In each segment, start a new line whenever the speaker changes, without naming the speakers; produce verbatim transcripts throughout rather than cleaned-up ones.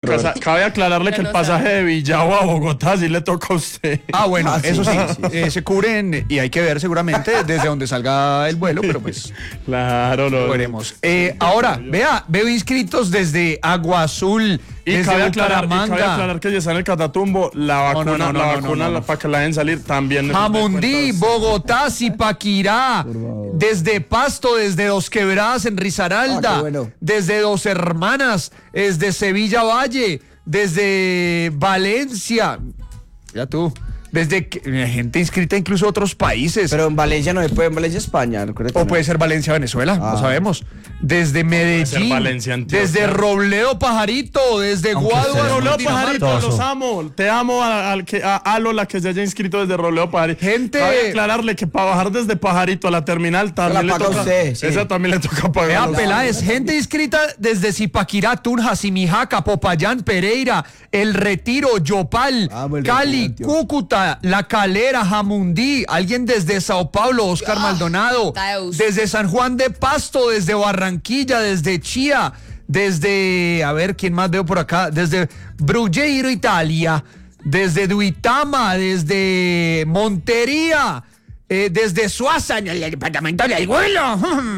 Marica, sa- cabe aclararle que el pasaje de Villavo a Bogotá sí le toca a usted.
Ah, bueno,
Ah,
eso sí,
sí, sí,
eh, se cubren y hay que ver seguramente desde donde salga el vuelo, pero pues
Claro, no.
lo veremos. Eh, ahora, vea, veo inscritos desde Agua Azul,
Y
desde
cabe, aclarar, y
Bucaramanga,
cabe aclarar que ya está en el Catatumbo, la
No, no,
vacuna,
no, no,
la
no,
vacuna
no, no.
para que la dejen salir también. le-
Jamundí,
le cuento.
Bogotá, Zipaquirá, desde Pasto, desde Dos Quebradas en Risaralda,
Ah, qué bueno.
desde Dos Hermanas, desde Sevilla Valle, desde Valencia, ya tú, desde que- gente inscrita incluso de otros países.
Pero en Valencia no se puede, en Valencia, España. recuerde que
O
no.
puede ser Valencia, Venezuela, no
Ah.
sabemos. Desde Medellín,
Valencia, Antioquia.
desde Robledo Pajarito, desde
Aunque
Guadua,
ustedes no
Roleo
Cundinamarca.
Pajarito,
Toso.
los amo. Te amo a, al que, a Alola que se haya inscrito desde Roleo Pajarito.
Gente-
Cabe aclararle que para bajar desde Pajarito a la terminal también
la
le
paga
toca.
usted, sí.
Esa también le toca pagar.
Vea, Peláez, gente inscrita desde Zipaquirá, Tunja, Simijaca, Popayán, Pereira, El Retiro, Yopal,
Amo El
Cali,
Retiro, Antioquia.
Cúcuta, La Calera, Jamundí, alguien desde Sao Paulo, Oscar Maldonado,
Taeus.
desde San Juan de Pasto, desde Barranquilla, desde Chía, desde, a ver, ¿quién más veo por acá? Desde Bruggeiro, Italia, desde Duitama, desde Montería, eh, desde Suaza, en el departamento del Abuelo.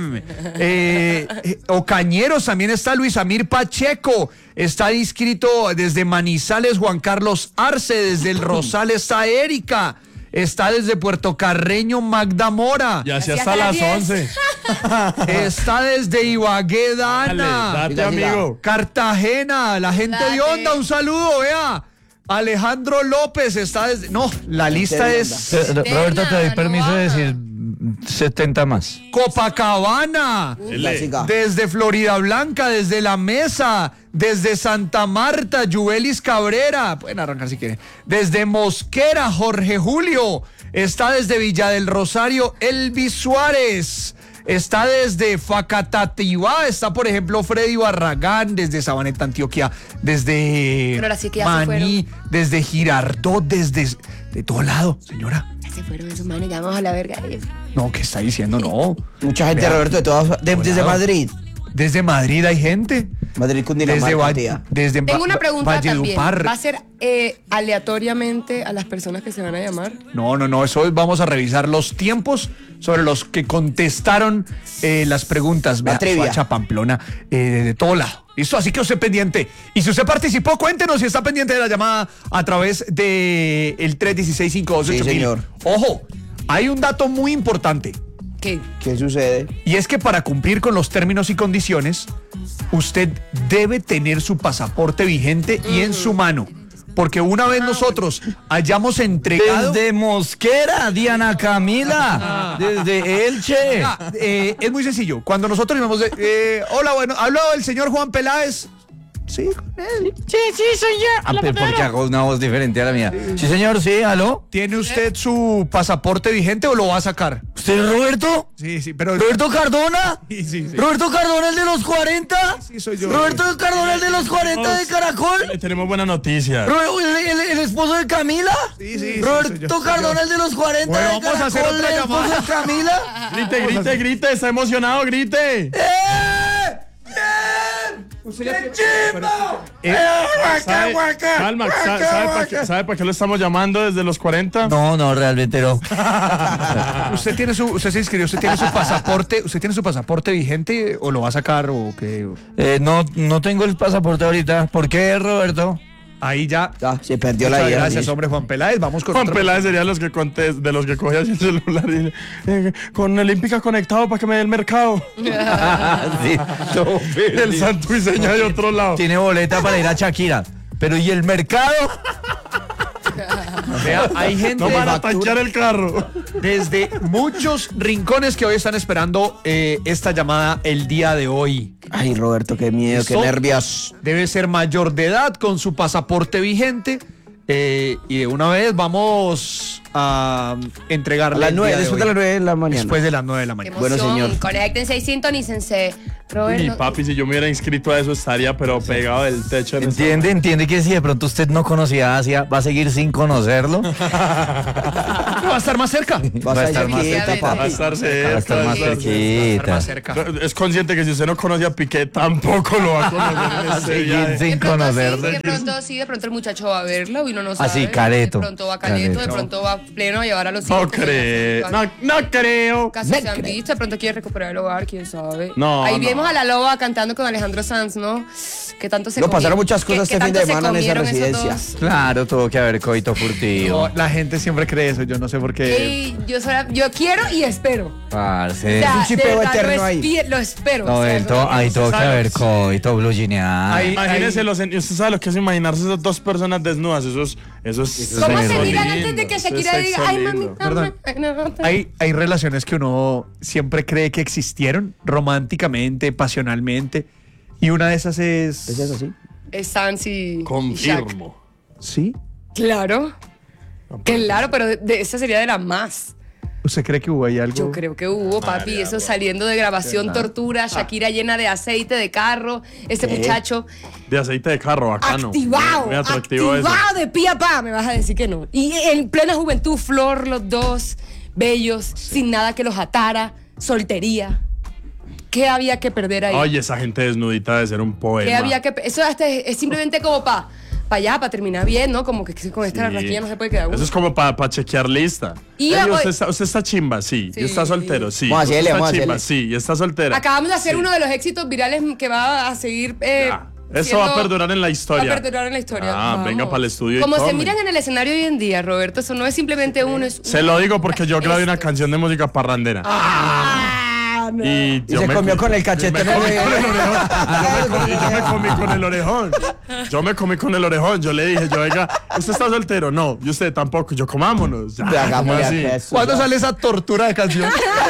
eh, eh, Ocañeros, también está Luis Amir Pacheco, está inscrito desde Manizales Juan Carlos Arce, desde el Rosal está Erika, está desde Puerto Carreño Magda Mora,
Ya
Así
sea hasta
hasta
las
las
once.
está desde Ibagué
Dale,
Dana,
date,
Siga, siga.
amigo.
Cartagena, la gente de
Date.
Onda, un saludo, vea. Alejandro López está desde... No, la lista
de
es...
Eh, Roberto, te doy
no
permiso de
baja.
decir setenta más.
Copacabana,
Siga, siga.
desde Florida Blanca, desde La Mesa, desde Santa Marta, Juvelis Cabrera, pueden arrancar si quieren, desde Mosquera, Jorge Julio, está desde Villa del Rosario, Elvis Suárez, está desde Facatativá, está por ejemplo Freddy Barragán, desde Sabaneta, Antioquia, desde
Pero ahora sí que ya se
Maní, desde Girardot, desde... de todo lado, señora.
Se fueron esos manes, ya vamos a la verga.
No, ¿qué está diciendo? No.
Mucha gente,
Vea.
Roberto, de todas, de- desde
Volado.
Madrid.
Desde Madrid hay gente.
Madrid,
Desde,
Cundinamarca,
Va-
tía.
desde
Tengo
Va-
una pregunta también.
Valledupar.
¿Va a ser eh, aleatoriamente a las personas que se van a llamar?
No, no, no, eso vamos a revisar los tiempos sobre los que contestaron eh, las preguntas.
La
Vea,
trivia.
Soacha, Pamplona, eh, de todo lado. Listo, así que usted pendiente. Y si usted participó, cuéntenos si está pendiente de la llamada a través de el tres uno seis, cinco dos ocho
Sí,
mil.
señor.
Ojo, hay un dato muy importante.
¿Qué?
¿Qué sucede?
Y es que para cumplir con los términos y condiciones, usted debe tener su pasaporte vigente y en su mano. Porque una vez nosotros hayamos entregado...
Desde Mosquera, Diana Camila. Desde Elche.
Ah, eh, es muy sencillo. Cuando nosotros llamamos de... eh, hola, bueno, ¿habló el señor Juan Peláez? Sí, con él.
Sí, sí, soy yo. Ah, pero porque hago una voz diferente a la mía. Sí, señor, sí, ¿aló?
¿Tiene usted su pasaporte vigente o lo va a sacar?
¿Usted es Roberto?
Sí, sí, pero...
¿Roberto Cardona?
Sí, sí, sí.
¿Roberto Cardona, el de los cuarenta?
Sí, soy yo.
¿Roberto Cardona, el de los cuarenta de Caracol?
Le tenemos buena noticia.
¿Ro- ¿El, el- el esposo de Camila?
Sí, sí, sí, soy
¿Roberto
yo, soy
Cardona,
yo.
el de los cuarenta
Bueno,
de
vamos a hacer
Caracol?
otra
¿El esposo
llamada.
de Camila?
Grite, grite, grite. Está emocionado, grite.
¡Eh! ¡Bien!
Eh,
¿Sabe, calma, sa- ¿sabe para qué, sabe para qué lo estamos llamando desde los cuarenta?
No, no, realmente no.
¿Usted tiene su, usted se inscribió, usted tiene su pasaporte, usted tiene su pasaporte vigente o lo va a sacar o qué?
Eh, no, no tengo el pasaporte ahorita. ¿Por qué, Roberto?
Ahí ya.
Ya, se perdió la
Muchas
idea.
gracias,
sí.
hombre Juan Peláez. Vamos con
Juan
otro-
Peláez sería los que conté, de los que cogía así el celular y dice, eh, con Olímpica conectado para que me dé el mercado.
Sí, no,
El santo y seña de otro lado.
tiene boleta para ir a Shakira. Pero ¿y el mercado?
Vea, hay gente
No van a
factura
tanquear el carro.
desde muchos rincones que hoy están esperando eh, esta llamada el día de hoy.
Ay, Roberto, qué miedo, qué
¿Listo?
nervios.
Debe ser mayor de edad con su pasaporte vigente. eh, y de una vez vamos a um, entregarle
A las
el
nueve,
día de
después
hoy.
de las nueve de la mañana.
Después de las nueve de la
Qué
mañana.
Bueno,
emoción.
señor.
Conéctense y sintonícense. Robert,
Y
no-
papi, si yo me hubiera inscrito a eso, estaría pero pegado del techo. En esta-
Entiende, entiende que si de pronto usted no conocía Asia, va a seguir sin conocerlo.
Va a estar más cerca.
Vas
Va a
a
estar
estar
más
quieta,
cerca.
Va a
papi.
estar
Va a
cerca.
estar más
va a estar
Va a estar
cerquita.
más cerca.
cerca. Es consciente que si usted no conoce a Piqué, tampoco lo va a conocer en este
Seguir
viaje.
de
sin
pronto
conocerlo.
sí, de pronto sí, de pronto el muchacho va a verlo y uno no sabe.
Así, careto.
De pronto va careto, de
Careto.
pronto va pleno a llevar a los
No
hijos.
creo. No, no creo.
Casos se han visto, de pronto quiere recuperar el hogar, quién sabe.
No,
Ahí
no.
vimos a la loba cantando con Alejandro Sanz, ¿no? Que tanto se
No,
comieron-
pasaron muchas cosas
que-
este
que
fin de
tanto se
semana en esa
comieron esos
residencia.
dos.
Claro, tuvo que haber coito furtivo.
No, la gente siempre cree eso, yo no sé por qué.
Ey, yo, sola- yo quiero y espero.
Parce.
O sea,
un chipeo
de verdad,
eterno
lo,
ahí.
espi- lo espero.
No,
o sea,
él to- ahí tuvo que haber coito, blue gineado.
Ahí-
Imagínese, los, usted sabe lo que es imaginarse esas dos personas desnudas. Eso es. Eso es
¿Cómo
Eso
se
es
miran
lindo,
antes de que
eso es
Shakira diga,
sexo
ay,
lindo".
mamita,
Perdón.
ay, no, no, no"?
Hay, hay relaciones que uno siempre cree que existieron románticamente, pasionalmente. Y una de esas es.
¿Es eso así?
Es Sanz y, y Shaq.
Confirmo.
¿Sí?
Claro. Claro, pero de, de- esa sería de las más.
¿Usted cree que hubo ahí algo?
Yo creo que hubo, papi, eso saliendo de grabación, tortura, Shakira llena de aceite de carro, ese
¿Qué?
muchacho
De aceite de carro, bacano.
activado,
Muy atractivo eso.
activado de pie a pa, me vas a decir que no. Y en plena juventud, flor, los dos, bellos, sin nada que los atara, soltería. ¿Qué había que perder ahí?
Oye, esa gente desnudita de ser un poema.
¿Qué había que pe- Eso hasta es, es simplemente como para pa allá, para terminar bien, ¿no? Como que con esta
Sí.
rasquilla no se puede quedar uno.
Eso es como para chequear lista.
Y
Ey,
vamos-
usted, está, usted está chimba, sí.
Sí.
Y está soltero, sí.
Vamos a
Usted
hacerle,
está
vamos a
chimba,
hacerle.
sí. Y está soltera.
Acabamos de hacer
Sí.
uno de los éxitos virales que va a seguir. eh,
Ya. Eso va a perdurar en la historia.
Va a perdurar en la historia.
Ah,
Vamos.
venga pa'l estudio y
Como se
tome.
miran en el escenario hoy en día, Roberto, eso no es simplemente uno, es
Se
uno.
lo digo porque yo grabé una
Esto.
canción de música parrandera.
Ah, no.
Y,
Y se comió con el cachete.
Me
en
comí
el-
con el orejón. Yo me comí, yo me comí con el orejón. Yo me comí con el orejón. Yo le dije, yo, venga, ¿usted está soltero? No. Y usted tampoco. Yo, comámonos. Ya,
Hagámosle
¿cómo así?
a eso,
¿Cuándo
ya.
sale esa tortura de canción?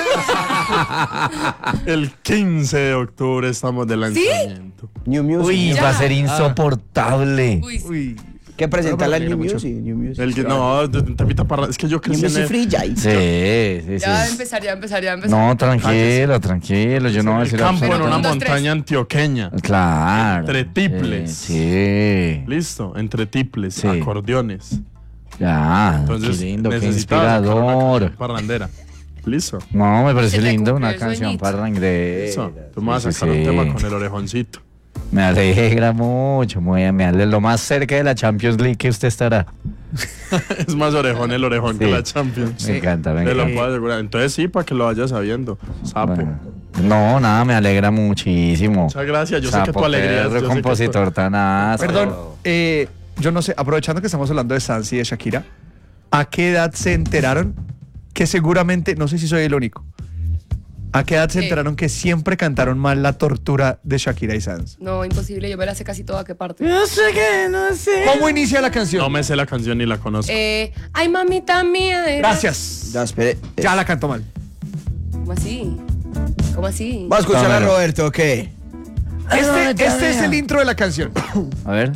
El quince de octubre estamos de lanzamiento.
New Music.
Uy,
Ya.
va a ser insoportable.
Uy, sí.
Uy.
que presentarla en
Pero
New
me alegra
Music. New Music.
El que- no, de- de- temita para. Es que yo
New
crecí en
Music
el-
Free Jai.
Sí, sí,
Ya va a
sí.
empezar, ya va a empezar, ya va a empezar.
No, tranquilo, tranquilo. Yo no voy a
el
decir
campo en una
absolutamente- Un, dos, tres.
montaña antioqueña.
Claro.
Entre tiples.
Sí. sí.
Listo, entre tiples,
Sí.
acordeones.
Ya.
Entonces,
qué lindo, qué
necesitaba sacar una
inspirador.
canción parrandera. Listo.
No, me parece
Se te
lindo
cumplió
una
el
canción
sueñito.
parrandera.
Eso. Tú me vas a
Sí,
sacar un
sí.
tema con el orejoncito.
Me alegra mucho, muy, me alegra lo más cerca de la Champions League que usted estará.
Es más orejón el orejón que
Sí.
la Champions.
Me encanta, me
Te lo
encanta.
puedo asegurar. Entonces sí, para que lo vayas sabiendo. Sapo.
Bueno. No, nada, me alegra muchísimo.
Muchas gracias. Yo sé que
Sapo
tu alegría es-
Perro,
yo sé que tu-
compositor tan áspero.
Perdón, eh, yo no sé, aprovechando que estamos hablando de Sanz y de Shakira, ¿a qué edad se enteraron que seguramente, no sé si soy el único, ¿a qué edad se
¿Qué?
enteraron que siempre cantaron mal la tortura de Shakira y Sanz?
No, imposible, yo me la sé casi toda, ¿qué parte?
No sé qué, no sé.
¿Cómo inicia la canción?
No me sé la canción ni la conozco.
Eh, ay, mamita mía. era-
Gracias.
Ya, espere.
Ya la canto mal.
¿Cómo así? ¿Cómo así?
Vamos a escuchar a
Dámelo.
Roberto, ¿ok?
Este, este es el intro de la canción.
A ver.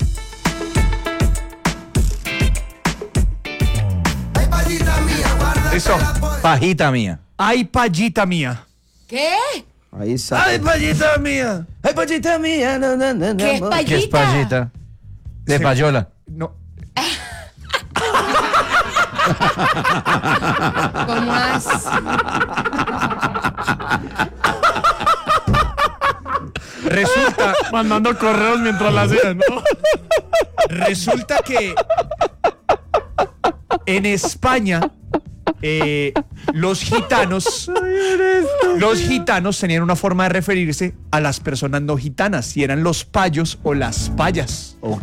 Listo.
Pajita mía.
Ay, payita mía.
¿Qué?
Ahí está.
payita mía.
Ay, pachita mía. No, no, no, no,
¿Qué es
no.
payita?
¿Qué es payita? De
Sí.
payola.
No.
¿Cómo más?
Resulta,
Mandando correos mientras la hacían, ¿no?
resulta que en España eh, los gitanos los gitanos tenían una forma de referirse a las personas no gitanas y eran los payos o las payas.
Ok.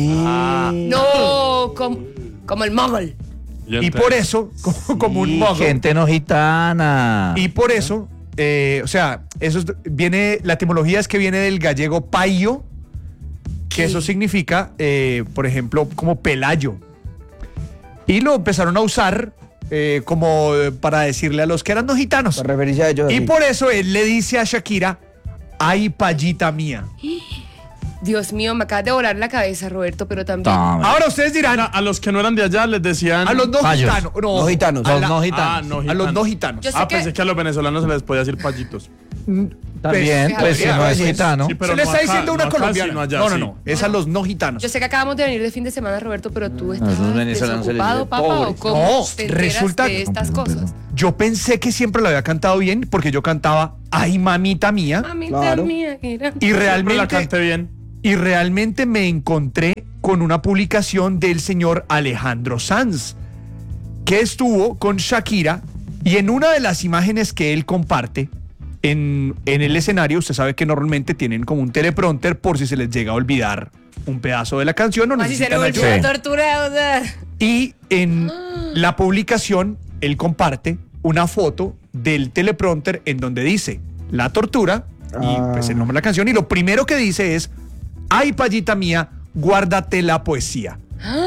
No, como, como el mogol.
Y por eso, como, como un
Y
mogo,
gente no gitana.
y por eso, eh, o sea, eso es- viene, la etimología es que viene del gallego payo, que eso significa, eh, por ejemplo, como pelayo. Y lo empezaron a usar eh, como eh, para decirle a los que eran no gitanos.
Para referirse a ellos.
Y
así.
por eso él le dice a Shakira, ay, payita mía.
Dios mío, me acabas de volar la cabeza, Roberto, pero también.
Toma.
Ahora ustedes dirán,
A los que no eran de allá les decían.
a los no
Payos.
gitanos. No,
No gitanos.
a
Los
la-
no
Ah,
gitanos.
no
A los
gitanos.
no gitanos.
Yo sé
Ah,
que-
pensé que a los venezolanos se les podía decir payitos.
También,
Pues,
pues si no es
pues,
gitano.
sí, pero
se le
no
está
acá,
diciendo
no
una
acá,
colombiana.
sino allá,
no, no,
sí.
no. Es a los no gitanos.
Yo sé que acabamos de venir de fin de semana, Roberto, pero tú
a
estás
esos venezolanos se les
desocupado,
dice
papá,
pobres.
¿o cómo
No,
te enteras
resulta-
de estas cosas?
Yo pensé que siempre lo había cantado bien porque yo cantaba Ay, mamita mía.
Mamita
Claro.
mía, mira.
Y
Siempre la
realmente,
canté bien.
y realmente me encontré con una publicación del señor Alejandro Sanz, que estuvo con Shakira y en una de las imágenes que él comparte en, en el escenario, usted sabe que normalmente tienen como un teleprompter por si se les llega a olvidar un pedazo de la canción o
Así se
necesitan
le
ayuda.
olvidó
Sí.
la tortura. O sea.
Y en la publicación, él comparte una foto del teleprompter en donde dice La tortura y
Ah.
pues el nombre de la canción. Y lo primero que dice es: Ay, payita mía, guárdate la poesía.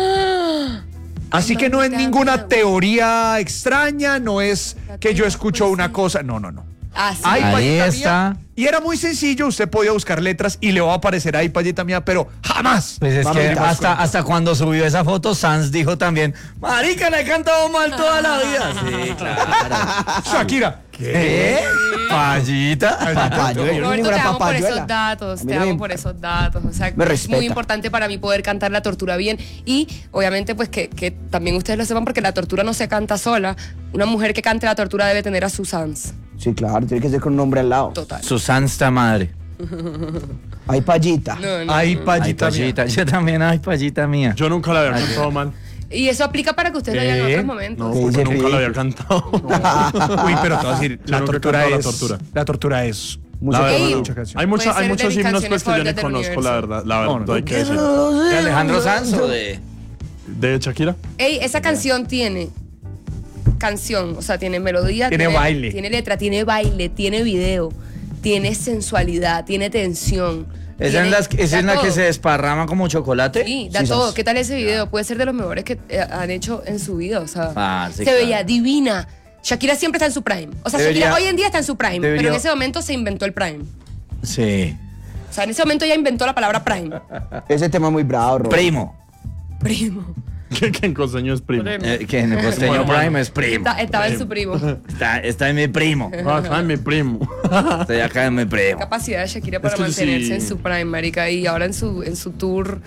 Así
Ay,
que no es
mamita
ninguna
mía.
teoría extraña, no es que yo
la
escucho una
poesía.
cosa. No, no, no.
Así.
Ay,
Ahí
payita
está.
mía. Y era muy sencillo, usted podía buscar letras y le va a aparecer Ay, payita mía, pero jamás.
Pues es
Vamos,
que
te das
hasta,
cuenta.
hasta cuando subió esa foto, Sanz dijo también, marica, la he cantado mal toda la vida. Sí, claro.
Shakira.
¿Qué? Payita.
Papayuela, yo no soy
Roberto, te
ninguna
amo por
papayuela.
esos datos,
A mí
te
no me
amo por esos datos. O sea,
me
es
respeta.
muy importante para mí poder cantar la tortura bien. Y obviamente, pues que, que también ustedes lo sepan, porque la tortura no se canta sola. Una mujer que cante la tortura debe tener a sus Sanz.
Sí, claro, tiene que ser con un nombre al lado.
Total.
Su santa madre.
Ay, payita.
No, no.
Ay,
Ay,
payita mía.
payita. Yo también, ay, payita mía.
Yo nunca la había cantado mal.
Y eso aplica para que ustedes lo digan en
¿Qué?
otros momentos.
No,
¿Qué
porque
dice
nunca
Ricky?
la había cantado.
Uy, pero te voy a decir,
Yo
la
nunca he
tortura
cantado la
es.
tortura.
La tortura es.
Música
La verdad,
Ey,
no.
mucha canción.
Hay, mucha,
Puede
hay
ser de
muchos
mis
himnos
canciones
pues, que yo ni
favoritas del
conozco, la
universo.
verdad. La
No,
verdad,
no.
hay que decir.
¿De Alejandro Sanz o de...?
¿De Shakira?
Ey, esa canción tiene canción, o sea, tiene melodía,
Tiene baile.
tiene letra, tiene baile, tiene video, tiene sensualidad, tiene tensión.
¿Esa
tiene-
es, las, esa
da
es la que
todo.
se desparrama como chocolate?
Sí, da
Sí,
todo.
sabes.
¿Qué tal ese video? Puede ser de los mejores que eh, han hecho en su vida. O sea,
Ah, sí,
se
claro.
veía divina. Shakira siempre está en su prime. O sea,
Debería-
Shakira hoy en día está en su prime,
debería-
pero en ese momento se inventó el prime.
Sí.
O sea, en ese momento ya inventó la palabra prime.
Ese tema es muy bravo, Robert.
Primo.
Primo.
¿Qué, qué en costeño es primo?
Primo.
Eh, que en el costeño
Bueno, bueno.
prime es primo.
Está- estaba en su primo.
Está, está en mi primo.
Ah, acá es mi primo.
Estoy acá en mi primo.
Capacidad de Shakira para
Es que
mantenerse
sí.
en su prime, marica. Y ahora en su, en su tour.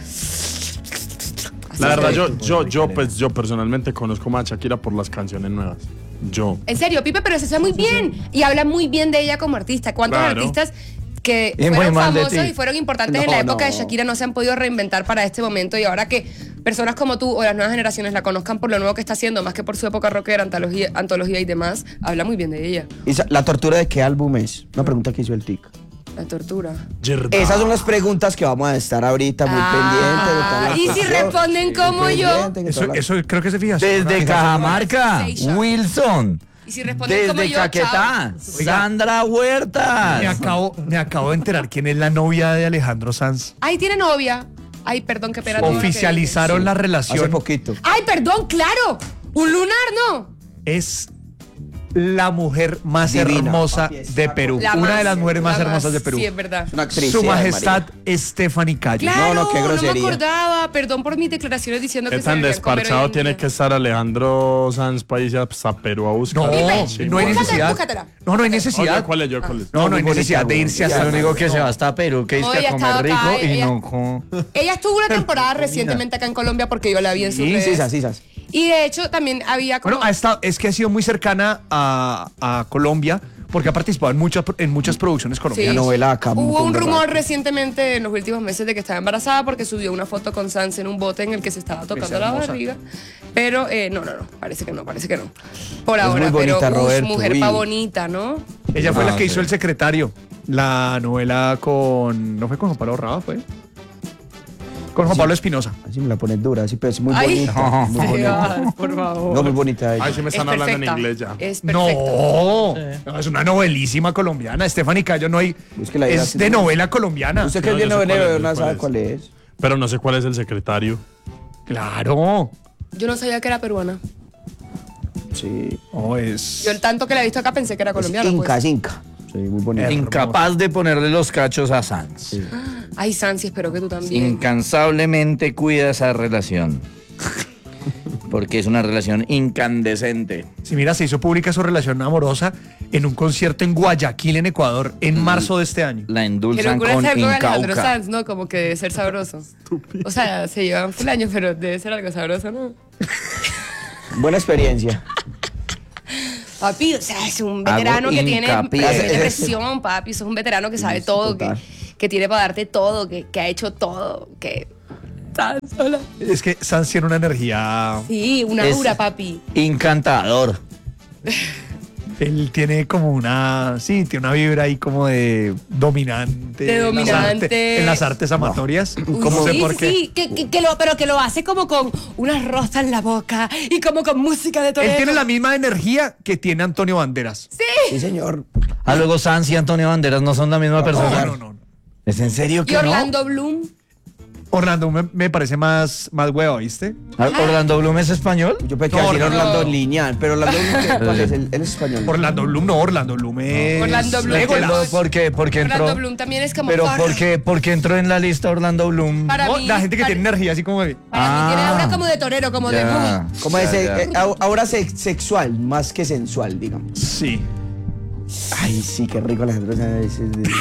La verdad, yo,
Sí,
yo,
muy
yo,
diferente.
pues, yo personalmente conozco más a Shakira por las canciones nuevas. Yo.
En serio, Pipe, pero se sabe muy bien. Y habla muy bien de ella como artista. ¿Cuántos
Claro.
artistas que
Y muy
fueron
mal de
famosos
ti.
y fueron importantes
No,
en la época de
no.
Shakira no se han podido reinventar para este momento? Y ahora que personas como tú o las nuevas generaciones la conozcan por lo nuevo que está haciendo, más que por su época rockera, antología, antología y demás, habla muy bien de ella.
¿Y sa- la tortura de qué álbum es? Una pregunta que hizo el Tic.
La tortura.
Yerda.
Esas son las preguntas que vamos a estar ahorita muy pendientes de toda la
Ah, y si
cuestión.
responden como
Muy
yo.
pendientes de
Eso,
toda la-
eso creo que se fija.
Desde Cajamarca,
Sensation.
Wilson.
Y si responden como
Desde
yo,
Caquetá,
chao.
Sandra
Me
Huertas.
acabo, me acabo de enterar quién es la novia de Alejandro Sanz.
Ay, tiene novia. Ay, perdón, qué pena. todo lo que
Oficializaron la
Hace
relación.
poquito.
dije. Ay, perdón, claro. Un lunar, ¿no?
Es la mujer más
Divina.
hermosa de Perú.
La
Una
más,
de las mujeres más
la
hermosas de Perú.
Sí, es verdad.
Una actriz.
Su
sí,
majestad
María.
Stephanie Cayo.
Claro,
No, no, qué grosería.
me acordaba. Perdón por mis declaraciones diciendo
¿Qué
que se
tan
deberían comer hoy
desparchado
en
tiene
día.
que estar Alejandro Sanz para irse a Perú a buscar?
No,
Pipe,
Sí,
no hay
búscate,
necesidad.
búscatela.
No, no hay
Oye,
necesidad.
¿cuál es yo? ¿Cuál es?
No, no hay
Muy
necesidad
bonita,
de irse
muy
hasta
Lo único que se va hasta Perú, que
No,
dice
ella
a comer
estaba
rico
acá,
y
ella-
no con...
Ella estuvo una temporada recientemente acá en Colombia porque yo la vi en sus
Sí,
redes.
sí, sí, sí, sí.
Y de hecho también había como...
Bueno, ha estado, es que ha sido muy cercana a, a Colombia porque ha participado en muchas, en muchas producciones
Sí.
colombianas.
La novela acá,
Hubo
con
un
verdad.
rumor recientemente en los últimos meses de que estaba embarazada porque subió una foto con Sanz en un bote en el que se estaba tocando la
hermosa.
barriga. Pero eh, no, no, no, parece que no, parece que no. Por
Es
ahora,
muy bonita,
pero ush,
Roberto,
mujer
uy.
pa' bonita, ¿no?
Ella fue
Ah,
la que
sí.
hizo El Secretario, la novela con... ¿No fue con Juan Pablo Raba? ¿Fue? Con Juan Pablo Espinosa.
Así me la pones dura, así, pero es muy
Ay.
bonita. Muy bonita.
Ay, por favor.
No, muy bonita ella.
Ay, sí me
Es
están hablando en
perfecta.
inglés ya.
Es perfecta.
No, no, es una novelísima colombiana. Stephanie Cayo no hay...
Búsquela ahí,
Es
así,
de
no.
novela colombiana.
Usted que
No,
es bien
yo sé cuál
novelero,
es,
no
cuál
sabe
es.
cuál es.
Pero no sé cuál es el secretario.
Claro.
Yo no sabía que era peruana.
Sí.
No, es...
Yo el tanto que la he visto acá pensé que era
Es
colombiana.
Inca,
pues.
es Inca. Sí, muy bonita.
Incapaz de ponerle los cachos a Sanz.
Sí.
Ay, Sansi, espero que tú también.
Incansablemente cuida esa relación. Porque es una relación incandescente.
Si mira, se hizo pública su relación amorosa en un concierto en Guayaquil, en Ecuador, en marzo de este año.
La
Que
endulzan
locura
con
ser con Alejandro
Incauca.
Sanz, ¿no? Como que debe ser sabroso. O sea, se llevan full años, pero debe ser algo sabroso, ¿no?
Buena experiencia.
Papi, o sea, es un veterano
Hago
que tiene,
hincapié.
que tiene presión, papi. Eso es un veterano que sabe
Sí,
todo, que,
total.
que tiene para darte todo, que, que ha hecho todo, que... ¿sabes? Hola.
Es que Sanz tiene una energía.
Sí, una
Es-
dura, papi.
Encantador.
Él tiene como una. Sí, tiene una vibra ahí como de dominante.
De
en las
dominante.
arte- En las artes amatorias.
Uy,
No sé
sí,
por
sí,
qué.
sí, que, que- que lo, pero que lo hace como con una rosa en la boca y como con música de todo.
Él tiene la misma energía que tiene Antonio Banderas.
Sí, señor.
Ah, luego Sanz y Antonio Banderas no son la misma persona.
No, no, no.
¿Es en serio
Y
que no?
Orlando Bloom.
Orlando me, me parece más, más huevo, ¿viste?
Ah, ¿Orlando Bloom es español?
Yo pensé que
No,
aquí era
no.
Orlando Lineal, pero Orlando Bloom, ¿qué- ¿cuál es? Él, él es español.
Orlando Bloom, no, Orlando Bloom es.
Orlando Bloom.
Legolas.
Entiendo por qué, por qué entró.
Orlando Bloom también es como...
Pero
Thor.
¿por qué, por qué entró en la lista Orlando Bloom?
Para
No,
mí,
la gente que
para-
tiene energía así como de.
Para mí tiene
Ah.
aura como de torero, como de...
Ya,
Como
ya,
ese,
ya.
eh, au- ahora sex- sexual, más que sensual, digamos.
Sí.
Ay, sí, qué rico Alejandro Sanz.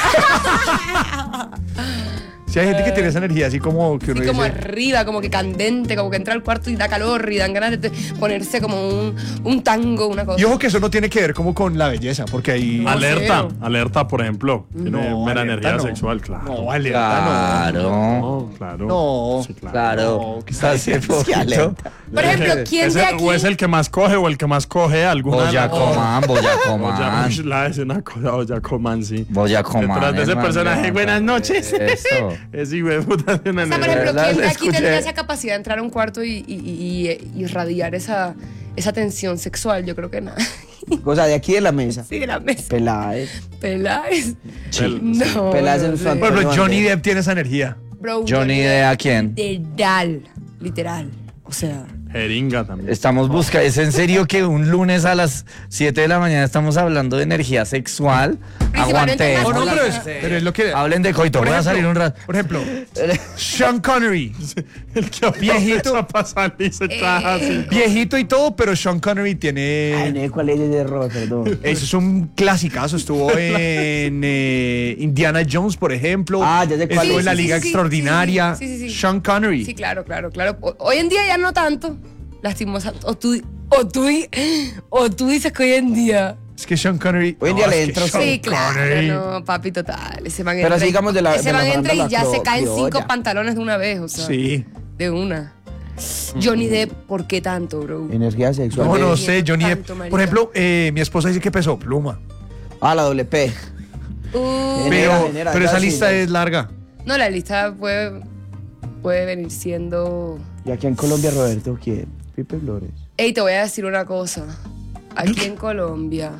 Sí, hay gente que tiene esa energía así como que uno
Así como
dice.
arriba, como que candente, como que entra al cuarto y da calor y dan ganas de ponerse como un, un tango, una cosa.
Y ojo que eso no tiene que ver como con la belleza, porque ahí.
No.
Alerta,
cero.
alerta, por ejemplo. Tiene
No,
mera
alerta
energía
no.
sexual, claro.
No, alerta
Claro.
No, claro.
No.
Sí, claro.
Claro.
No, ¿qué está
Hace
diciendo?
poquito.
alerta.
Por ejemplo, ¿quién
Es
de
el-
aquí?
O es el que más coge o el que más coge alguna.
Boyacoman,
Boya-
Boyacoman.
ush, la es una cosa, Boyacoman, sí.
Boyacoman.
Detrás de ese
hermano.
personaje, buenas noches.
Eso.
Es hijo de puta de una
O sea, por
energía.
ejemplo,
verdad,
¿quién de
la
aquí
escuché.
tendría esa capacidad de entrar a un cuarto y, y, y, y irradiar esa, esa tensión sexual? Yo creo que nada.
Cosa de aquí de la mesa.
Sí, de la mesa.
Peláez.
Peláez.
Sí.
No.
Peláez en
no
su
sé.
ante-
Por ejemplo,
No,
Johnny
Andrea.
Depp tiene esa energía.
Bro,
Johnny Depp, ¿a quién?
Literal. Literal. O sea.
Jeringa también.
Estamos buscando. ¿Es en serio que un lunes a las siete de la mañana estamos hablando de energía sexual?
Principalmente
Aguante.
No, no, pero es,
Sí.
pero es lo que.
Hablen de coito.
Por
Voy a
ejemplo,
salir un rato.
Por ejemplo, Sean Connery.
El que
Viejito.
para salir se traja así.
Viejito y todo, pero Sean Connery
Ay,
tiene.
no sé cuál es ese error, perdón.
Eso es un clasicazo. Estuvo en eh, Indiana Jones, por ejemplo.
Ah, ya sé cuál
Estuvo
es.
en La
Sí, sí,
Liga
sí,
Extraordinaria.
sí, sí, sí.
Sean Connery.
Sí, claro, claro, claro. O- Hoy en día ya no tanto. Lastimosa. O tú, o tú, di- o tú dices que hoy en día.
Es que Sean Connery.
Hoy en día
no,
le
es que
entra-
Sean
Sí, claro,
Connery-
no, papi, total. Ese man
Pero
entra
así
y-
digamos de la-
ese
de la
man entra y
farándula
ya se
cro-
caen cinco
criolla.
pantalones de una vez, o sea.
Sí.
De una. Johnny Depp, ¿por qué tanto, bro?
Energía sexual.
No, no
Entiendo
sé, Johnny Depp.
tanto, marica.
Por ejemplo, eh, mi esposa dice que pesó pluma.
Ah, la doble P.
Uh,
Genera,
Pero,
genera,
pero
ya
esa
sí,
lista
ya.
es larga.
no, la lista puede, puede venir siendo.
Y aquí en Colombia, Roberto, ¿quién? Pipe Flores.
Ey, te voy a decir una cosa. Aquí en Colombia.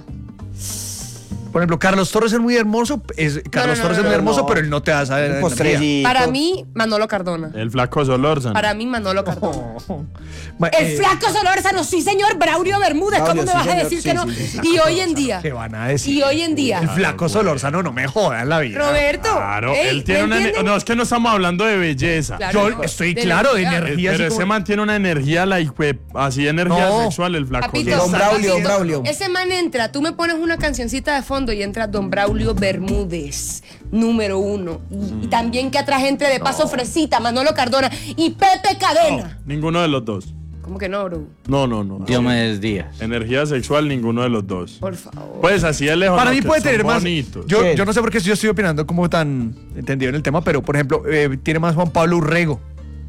Por ejemplo, Carlos Torres es muy hermoso. Es, Carlos
no,
Torres
no,
es muy
no,
hermoso,
no.
pero él no te da esa
Un
energía.
postrecito.
Para mí, Manolo Cardona.
El flaco Solórzano.
Para mí, Manolo Cardona.
Ma-
El
eh,
flaco Solórzano, sí, señor. Braulio Bermúdez, ¿cómo
Braulio,
me
sí,
vas a
señor.
decir
Sí,
que no?
sí, sí,
Y hoy en día.
¿Qué van a decir?
Y hoy en día.
El flaco Solórzano no me joda en la vida.
Roberto.
Claro,
ey,
él tiene
¿me
una.
entienden?
No, es que no estamos hablando de belleza.
Claro.
Yo estoy
De
claro de
energía.
energía.
Pero
así
ese
como-
man tiene una energía, like, we- así energía
No.
sexual, el flaco
Papito,
Don
Solórzano.
Braulio, Don Braulio.
Ese man entra, tú me pones una cancioncita de fondo y entra Don Braulio Bermúdez, número uno. Y, y también que atrás entre de paso Fresita, Manolo Cardona y Pepe Cadena.
Ninguno de los dos.
¿Cómo que no, bro?
No, no, no.
Diomedes Díaz.
Energía sexual, ninguno de los dos.
Por favor.
Pues así de lejos.
Para
no,
mí
que
puede
son
tener más.
bonitos.
Yo,
¿Qué?
yo no sé por qué yo estoy opinando como tan entendido en el tema, pero por ejemplo, eh, tiene más Juan Pablo Urrego.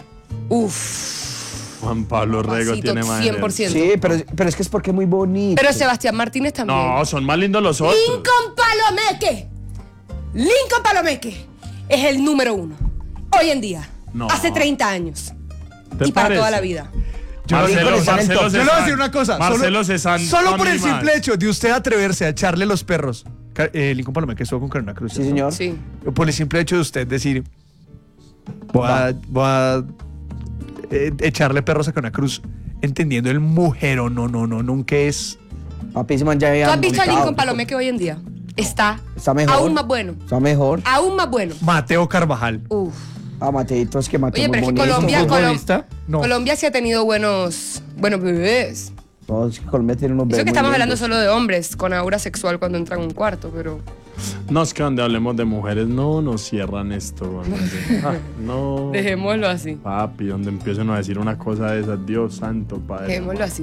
Uf.
Juan Pablo Rego
Pasito,
tiene más.
cien por ciento.
Sí, pero, pero es que es porque es muy bonito.
Pero Sebastián Martínez también.
No, son más lindos los otros.
Lincoln Palomeque. Lincoln Palomeque es el número uno. Hoy en día.
No.
Hace treinta años.
¿Te
Y para
parece?
toda la vida.
Yo no sé
Marcelo,
cuál es el
Marcelo
top. Yo le voy a
Cezanne.
decir una cosa.
Marcelo
solo,
Cezanne,
solo por el
Tony
simple
Más.
hecho de usted atreverse a echarle los perros. Ca- Eh, Lincoln Palomé, que estuvo con Carolina Cruz.
Sí, señor.
Sí.
Por el simple hecho de usted decir, voy a, voy a eh, echarle perros a Carolina Cruz, entendiendo el mujerón, no, no, no, nunca es.
Papi, ese man ya había
¿Tú has visto a
montado.
Lincoln Palomeque hoy en día? está,
Está mejor.
aún más bueno.
Está mejor.
Aún más bueno.
Mateo Carvajal.
Uf.
Ah, Mateito, es que Mateo
Oye,
muy
pero es que
bonito.
Colombia, Colom-
¿Futbolista?
No.
Colombia sí ha tenido buenos, buenos bebés.
No, es que Colombia tiene unos
Eso
bebés
que
muy
estamos hablando
lindos.
solo de hombres con aura sexual cuando entran a un cuarto, pero
No, es que donde hablemos de mujeres, no nos cierran esto. güey. Ah, no.
dejémoslo así.
Papi, donde empiecen a decir una cosa de esas, Dios santo, padre.
Dejémoslo así.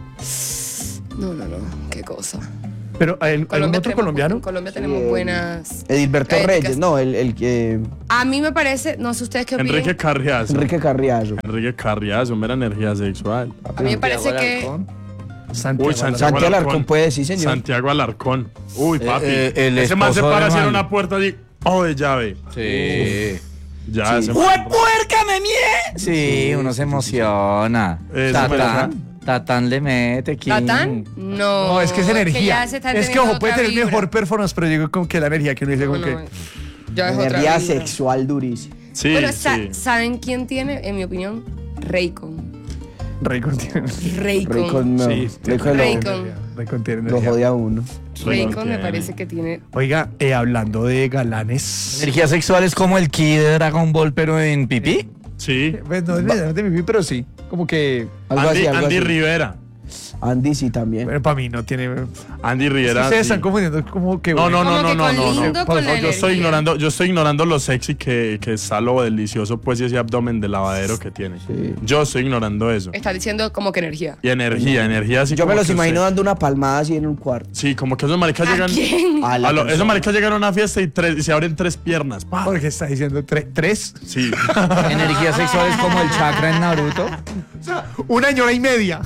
No, no, no, qué cosa.
Pero ¿hay algún
Colombia
otro
tenemos-
colombiano?
En Colombia tenemos
Sí,
buenas.
Edilberto
éticas.
Reyes, no, el, el que.
A mí me parece, no sé ustedes qué opinan.
Enrique Carriazo.
Enrique Carriazo.
Enrique Carriazo, mera energía sexual.
A mí me parece que
Santiago.
Uy,
Alarcón.
Santiago Alarcón puede, sí, señor.
Santiago Alarcón. Uy, papi.
Eh, eh, el
ese man se
esposo
para
de
hacer
Mal.
una puerta de, oh, de llave.
Sí.
Ya, ese man-
puerca, me mie! Sí, uno se emociona.
Eso
Tatán. Tatán le mete, King.
¿Tatán? No.
No, es que es energía.
ya se está
Es que,
teniendo
ojo, puede
otra
tener
vibra.
mejor performance, pero digo como que la energía que uno dice
No,
como
no,
que...
ya es otra
Energía
vibra.
sexual durísima.
Sí,
Bueno, sa-
sí.
¿saben quién tiene, en mi opinión? Raycon.
Raycon tiene...
Raycon.
Raycon, no.
Sí,
Raycon lo,
Raycon.
Raycon tiene
lo
energía.
jode a uno.
Raycon me
tiene.
parece que tiene.
Oiga, eh, hablando de galanes...
Energía sexual es como el ki de Dragon Ball, pero en pipí.
Sí.
Pues no es necesariamente mi pero sí. Como que...
Algo
Andy,
así, algo
Andy
así.
Rivera.
Andy sí también.
Bueno, para mí no tiene...
Andy Rivera.
Ustedes
sí.
están confundiendo como que...
No, no, no,
Como
no,
que
no,
con
no,
lindo
no.
con
No,
la
yo estoy
energía.
ignorando, yo estoy ignorando lo sexy que, que está lo delicioso, pues, y ese abdomen de lavadero que tiene.
Sí.
Yo estoy ignorando eso.
Está diciendo como que energía.
Y energía, energía así
Yo me
como
los
que
imagino
usted-
dando una palmada así en un cuarto.
Sí, como que esos maricas
¿A
llegan.
quién?
A la
A lo-
persona.
esos maricas llegan a una fiesta y, tres, y se abren tres piernas. ¡Pah!
Porque está diciendo tre- tres.
Sí.
Energía sexual es como el chakra en Naruto.
Una año y media.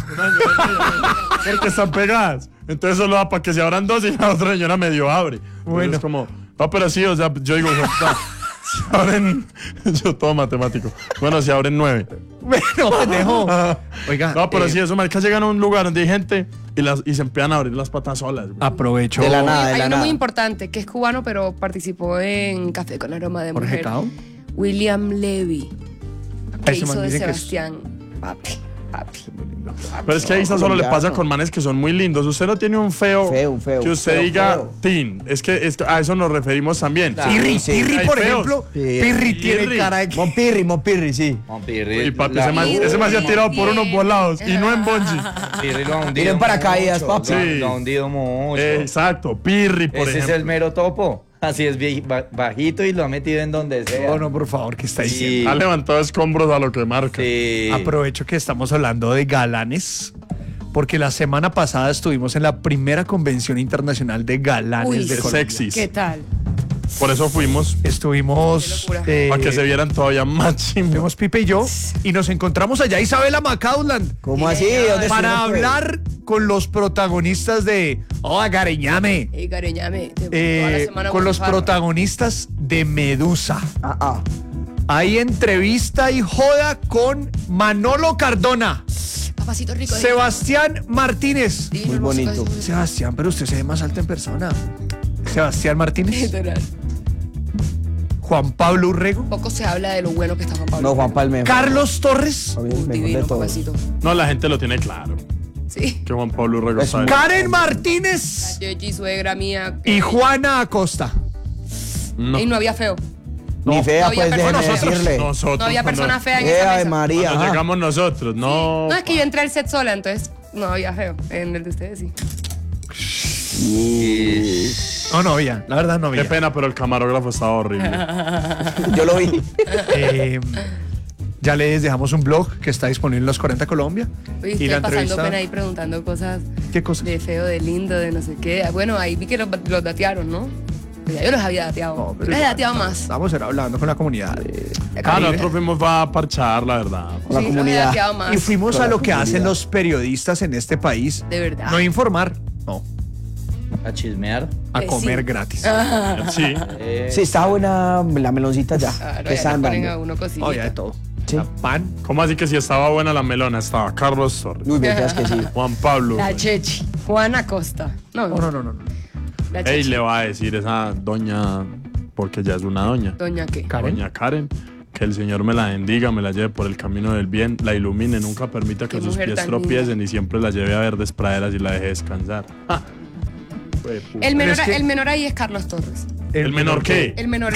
Porque están pegadas. Entonces solo da para que se abran dos y la otra señora medio abre.
Bueno.
Bueno. Es como, no, pero sí, o sea, yo digo, "Puta, se abren, yo todo matemático. Bueno, se abren nueve.
Bueno, pendejo. Oiga,
No, pero
eh,
sí, esos maricas llegan a un lugar donde hay gente y, las, y se empiezan a abrir las patas solas. güey.
aprovecho.
De la nada, de
Hay
la
uno
nada.
muy importante que es cubano, pero participó en Café con Aroma de
Jorge
Mujer.
Cao.
William Levy. Que
Ese man
hizo de
dice que es-
Sebastián. Papi, papi.
Pero es que a Isa solo le pasa
colombiano.
con manes que son muy lindos. Usted no tiene un feo,
Feo, un feo,
que usted
feo,
diga
feo.
teen. Es que es- a eso nos referimos también.
Pirri,
sí.
Pirri,
Hay
por
feos.
ejemplo.
Sí.
Pirri tiene
Pirri.
cara de que...
Monpirri, Monpirri, sí.
Y papi, ese man, ese man se ha tirado por unos volados y no en bungee.
Pirri lo ha hundido.
Miren paracaídas,
mucho,
papi.
Lo, ha-
Sí.
lo ha hundido mucho.
Exacto, Pirri, por
Ese es
ejemplo.
el mero topo. Así es, vie- ba- bajito y lo ha metido en donde sea.
No, no, por favor, ¿qué está diciendo?
Sí.
Ha levantado escombros a lo que marca.
Sí.
Aprovecho que estamos hablando de galanes, porque la semana pasada estuvimos en la primera convención internacional de galanes
Uy,
de
De
Colombia.
sexys.
¿Qué tal?
Por eso fuimos,
Estuvimos...
Qué locura.
eh,
para que se vieran todavía más chimbos.
Fuimos Pipe y yo y nos encontramos allá Isabela McCausland
¿Cómo así? ¿Dónde
para
estuvieron, pues?
hablar con los protagonistas de Oh, Gareñame,
Ey, Gareñame, te- toda la
eh,
semana
con los
bufar.
protagonistas de Medusa.
Ah, ah.
Hay entrevista y joda con Manolo Cardona,
Papacito rico.
Sebastián Martínez.
Divino,
Muy
hermoso,
bonito.
casi-
Sebastián, pero usted se ve más alto en persona. Sebastián Martínez,
Literal.
Juan Pablo Urrego,
Poco se habla de lo bueno que está Juan Pablo.
No, Juan Palmero.
Carlos Torres,
Para mí es el
Un
mejor de
divino,
todos.
papacito.
No, la gente lo tiene claro.
Sí.
Que Juan Pablo Urrego
Es
está
un
bien.
Karen Martínez
Yeji, suegra mía. que-
y Juana Acosta.
No.
Ey, no había feo.
Ni fea,
no había
pues déjeme
personas-
decirle.
Nosotros.
No había
cuando-
persona fea en
Eh,
esa
Ave
mesa.
María.
Cuando
ajá.
llegamos nosotros, no.
No, es que yo entré al set sola, entonces no había feo. En el de ustedes sí.
No, no había, la verdad no
Qué
había.
pena, pero el camarógrafo estaba horrible.
Yo lo vi.
Eh, ya les dejamos un blog que está disponible en Los cuarenta Colombia.
Oye,
y
estoy
la
pasando
entrevista.
pena ahí preguntando cosas
¿Qué cosa?
de feo, de lindo, de no sé qué. Bueno, ahí vi que los, los datearon, ¿no? Pero ya yo los había dateado.
No,
Yo
pero
les he
igual,
dateado más.
Estamos era hablando con la comunidad.
Ah, nosotros fuimos a parchar, la verdad.
Con la
Sí, los he
comunidad.
dateado más.
Y fuimos
Con
a
la
lo que
comunidad.
hacen los periodistas en este país.
De verdad.
No informar, no,
A chismear.
a
Eh,
comer
sí.
gratis.
Sí.
Eh,
Sí, está buena la meloncita ya.
Claro,
que
ya
están
le ponen
dando.
a uno cosita.
Oh, ya de todo.
Sí.
Pan.
¿Cómo así que si estaba buena la melona? Estaba Carlos Torres,
Uy, me que sí.
Juan Pablo.
La Chechi. Juana Costa. No,
No, no, no, no. no.
La
Ey,
Chechi.
le va a decir esa doña, porque ya es una doña.
Doña qué.
Karen.
Doña Karen, que el Señor me la bendiga, me la lleve por el camino del bien, la ilumine, nunca permita que
Qué
sus
mujer
pies
tan
tropiecen
linda.
y siempre la lleve a verdes praderas y la deje descansar. Ah, Fue puta.
El menor,
es que-
el menor ahí es Carlos Torres.
¿El menor qué?
El menor.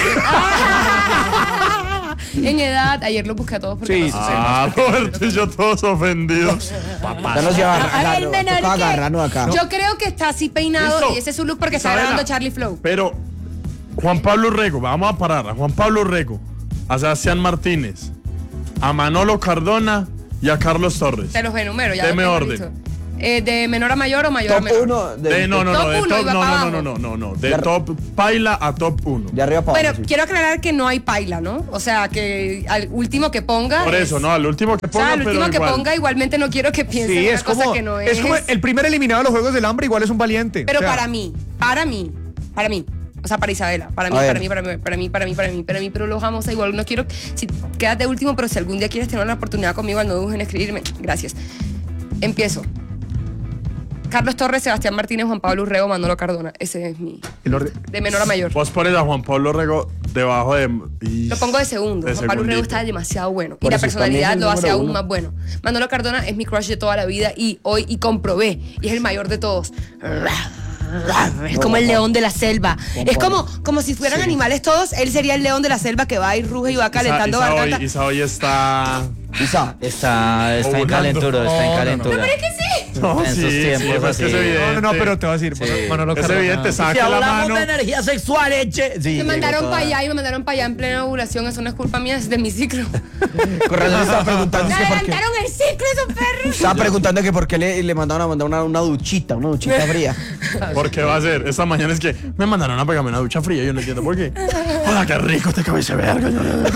¡Ah! En edad, ayer lo busqué a todos porque
Sí,
no
sí,
sé.
Ah, Roberto y yo todos ofendidos.
Ya nos lleva a
A ver,
agarrar,
el menor
toca
que-
agarrarnos acá.
Yo creo que está así peinado
Listo.
y ese es su look porque está
Isabela,
grabando Charlie Flow.
Pero Juan Pablo Rego, vamos a parar. A Juan Pablo Rego, a Sebastián Martínez, a Manolo Cardona y a Carlos Torres.
Te los enumero, ya.
Deme
lo tengo
orden.
listo. Eh, ¿De menor a mayor o mayor a
Top
menor?
uno.
De, no, no, no,
Top
de
uno,
top,
iba
no,
para
no,
abajo.
no, no, no, no, de
Ya-
top paila a top uno.
De arriba para
Bueno,
abajo. sí.
quiero aclarar que no hay paila, ¿no? O sea, que al último que ponga.
Por eso,
es-
no, al último que
O sea,
ponga,
al
pero
último que
igual.
ponga, igualmente no quiero que piensen
Sí,
una
es
cosa
como,
que no es.
es como el primer eliminado de los Juegos del Hambre, igual es un valiente.
Pero
O sea,
para mí, para mí, para mí. O sea, para Isabela, para mí,
A ver.
para mí, para mí, para mí, para mí, para mí, para mí, pero los amo, o sea, igual no quiero, si quedas de último, pero si algún día quieres tener una oportunidad conmigo, no dudes en escribirme, gracias. Empiezo. Carlos Torres, Sebastián Martínez, Juan Pablo Urrego, Manolo Cardona, ese es mi,
el orden-
de menor a mayor.
Vos pones a Juan Pablo Rego debajo de. y-
Lo pongo de segundo.
de
Juan Pablo Urrego
segundito.
está demasiado bueno.
Por
y la
eso,
personalidad
también es el
lo hace
número
aún
uno.
más bueno. Manolo Cardona es mi crush de toda la vida y hoy y comprobé. Y es el mayor de todos. Es como el león de la selva. Es como, como si fueran animales todos. Él sería el león de la selva que va y ruge y va calentando
Isa, Isa
garganta.
hoy, Isa hoy está.
Isa.
Está, está en
Ovulando.
calentura, está
No,
en
no, no.
calentura.
Pero es que sí.
No,
En
sí,
sus
sí,
tiempos
es que
así.
es evidente.
No, no, no, pero te voy a decir,
Sí.
Manolo- Manolo
Es
Cardona.
evidente,
Si
saque la
hablamos
mano.
de energía sexual, eche. Sí,
Me
llegó
mandaron
toda.
para allá y me mandaron para allá en plena ovulación. Eso no es culpa mía, es de mi ciclo.
Con razón estaba preguntando
Me
es que por qué.
adelantaron el ciclo esos perros.
Estaba preguntando que por qué le, le mandaron a mandar una, una duchita, una duchita fría.
¿Por qué va a ser? Esta mañana es que me mandaron a pegarme una ducha fría. Yo no entiendo por qué. Hola, qué rico este cabeza de verga.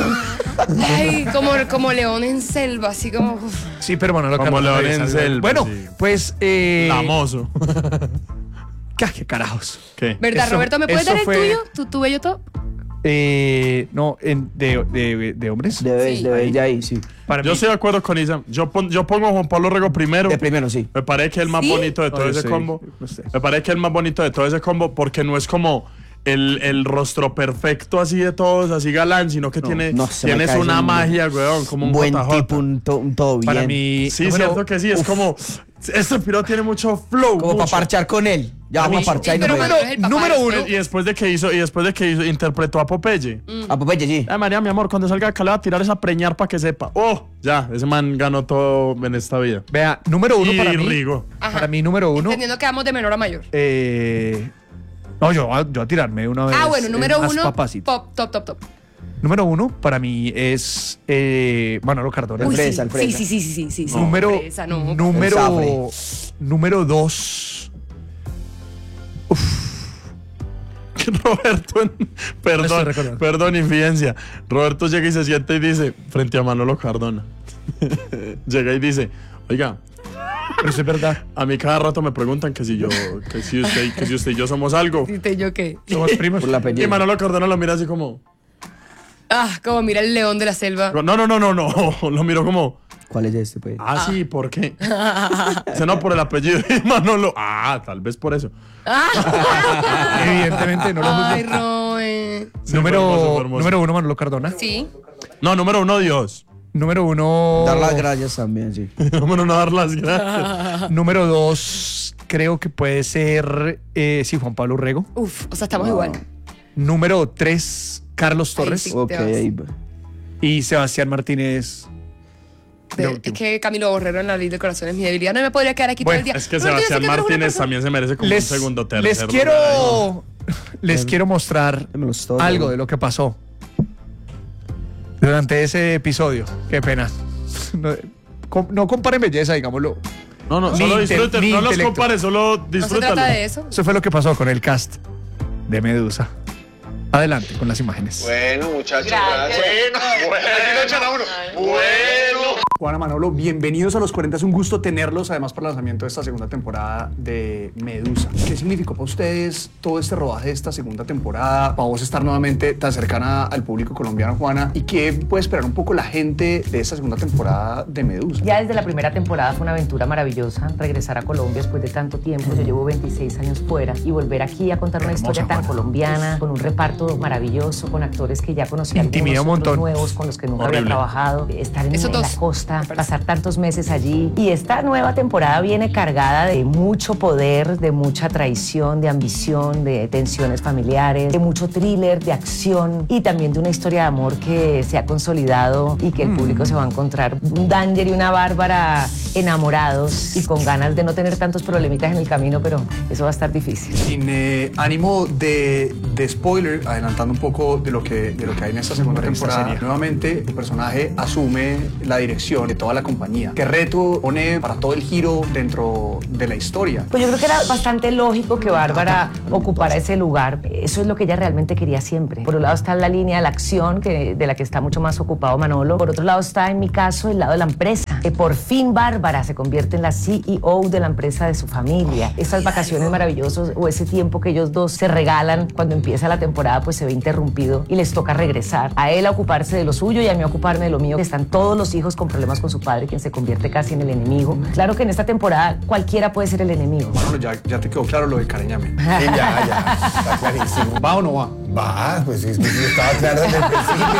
Ay, como, como león en selva, así como. uf.
Sí, pero Manolo
Como
Cardona.
león en
es-
selva,
Bueno,
sí.
pues. Eh,
Lamoso.
¿Qué, qué carajos?
¿Qué?
¿Verdad,
Eso-
Roberto? ¿Me puedes
eso
dar el
fue-
tuyo? ¿Tu, tu bello top?
Eh, no, en, de, de, de hombres.
Debes,
Sí.
debes de ahí, sí.
Para
Yo
mí-
estoy de acuerdo con Isa. Yo, pon- yo pongo a Juan Pablo Rego primero.
De primero, sí.
Me parece que es el más
¿Sí?
bonito de todo
No, yo
ese
sé,
combo.
no sé.
Me parece que es el más bonito de todo ese combo porque no es como el, el rostro perfecto así de todos, así galán, sino que tiene,
no, se me
tienes
cae,
una
es un
magia, weón, como un
Buen
J J.
tipo, un, to- un todo bien.
Para mí.
Sí,
número-
cierto que sí, es como. Este piro tiene mucho flow.
Como para
mucho.
parchar con él. Ya
A
vamos
mí-
a parchar y
Pero
nos
bueno,
vemos.
es el papá
número
de
uno,
Flow.
Y después de que hizo, y después de que hizo, interpretó a Popeye.
A Popeye, sí.
Ay, María, mi amor, cuando salga acá le va a tirar esa preñar para que sepa. Oh, ya, ese man ganó todo en esta vida.
Vea, número uno
Y
para mí.
Rigo.
Ajá.
Para mí, número uno.
Entendiendo que vamos de menor a mayor.
Eh, no, yo, yo a tirarme de una vez.
Ah, bueno,
eh,
número
más
uno.
papacito.
Pop, top, top, top.
Número uno para mí es eh, Manolo Cardona.
Uy,
fresa,
sí,
el fresa.
sí, sí, sí, sí, sí, sí.
número
Fresa, no.
número
El
número dos.
Roberto, en-
estoy
perdón,
recordando.
perdón, infidencia. Roberto llega y se sienta y dice, frente a Manolo Cardona, llega y dice, oiga,
Pero eso es verdad.
a mí cada rato me preguntan que si yo, que si usted, que si usted y yo somos algo.
¿Viste yo qué?
Somos primos.
Por la
Y
apellido.
Manolo Cardona lo mira así como,
Ah, como mira el león de la selva.
no, no, no, no, no, lo miro como,
¿Cuál es este, pues?
ah, sí, ¿por qué? Dice, no, por el apellido de Manolo. Ah, tal vez por eso.
Evidentemente no lo
Ay,
juzgo.
Roe.
Sí,
Número,
fue hermoso, fue hermoso.
número uno, Manolo Cardona.
Sí.
No, número uno, Dios.
Número uno.
Dar las gracias también, sí.
Número uno, dar las gracias.
Número dos, creo que puede ser, eh, sí, Juan Pablo Urrego.
Uf, o sea, estamos igual.
Número tres, Carlos
Ahí
Torres.
sí.
Ok,
te vas.
ahí va.
Y Sebastián Martínez.
De-
de
es
último.
que Camilo Borrero en la ley de corazón es mi debilidad. No me podría quedar aquí
Bueno,
todo el día.
Es que
Pero tú, yo sé
Sebastián
que tú eres una
Martínez
persona-
también se merece como
Les,
un segundo tercer
les
lugar.
quiero, les quiero mostrar
Démelos todos,
algo
¿no?
de lo que pasó durante ese episodio. Qué pena. No, com- no comparen belleza, digámoslo.
No, no,
Ni
solo
inte-
disfruten,
ni
no los
intelecto.
compares, solo
No se
disfrútalo.
trata de eso.
Eso fue lo que pasó con el cast de Medusa. Adelante con las imágenes.
Bueno, muchachos, gracias. Bueno, bueno, bueno.
Juana, Manolo, bienvenidos a Los cuarenta. Es un gusto tenerlos, además, para el lanzamiento de esta segunda temporada de Medusa. ¿Qué significó para ustedes todo este rodaje de esta segunda temporada? Para vos estar nuevamente tan cercana al público colombiano, Juana. ¿Y qué puede esperar un poco la gente de esta segunda temporada de Medusa?
Ya desde la primera temporada fue una aventura maravillosa regresar a Colombia después de tanto tiempo. Yo llevo veintiséis años fuera y volver aquí a contar una
Hermosa,
historia tan
Juana.
colombiana, con un reparto maravilloso, con actores que ya conocía,
Intimida
algunos,
un
otros
montón.
nuevos con los que nunca
Horrible.
había trabajado. Estar en,
Eso
en la
dos.
costa gusta pasar tantos meses allí. Y esta nueva temporada viene cargada de mucho poder, de mucha traición, de ambición, de tensiones familiares, de mucho thriller, de acción y también de una historia de amor que se ha consolidado y que el público se va a encontrar. Un Danger y una Bárbara enamorados y con ganas de no tener tantos problemitas en el camino, pero eso va a estar difícil.
Sin eh, ánimo de, de spoiler, adelantando un poco de lo que, de lo que hay en esta segunda temporada, serie. Nuevamente el personaje asume la dirección de toda la compañía. ¿Qué reto pone para todo el giro dentro de la historia?
Pues yo creo que era bastante lógico que Bárbara ocupara ese lugar. Eso es lo que ella realmente quería siempre. Por un lado está la línea de la acción, que, de la que está mucho más ocupado Manolo. Por otro lado está, en mi caso, el lado de la empresa. Que por fin Bárbara se convierte en la C E O de la empresa de su familia. Esas vacaciones maravillosas o ese tiempo que ellos dos se regalan cuando empieza la temporada, pues se ve interrumpido y les toca regresar. A él a ocuparse de lo suyo y a mí a ocuparme de lo mío. Están todos los hijos con problemas con su padre, quien se convierte casi en el enemigo. Claro que en esta temporada cualquiera puede ser el enemigo.
Bueno, ya, ya te quedó claro lo de Careñame.
Sí, ya, ya, está clarísimo.
¿Va o no va?
Va, pues es que sí estaba claro desde el principio.